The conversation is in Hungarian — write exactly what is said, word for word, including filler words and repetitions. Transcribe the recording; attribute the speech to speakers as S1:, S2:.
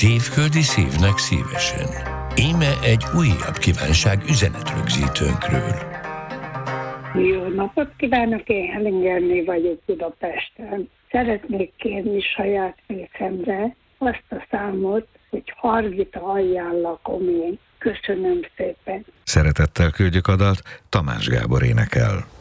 S1: Tévföldi szívnek szívesen. Íme egy újabb kívánság üzenetrögzítőnkről.
S2: Jó napot kívánok, én Helingerné vagyok Budapesten. Szeretnék kérni saját részemre azt a számot, hogy Hargita alján lakom én. Köszönöm szépen.
S3: Szeretettel küldjük a dalt, Tamás Gábor énekel.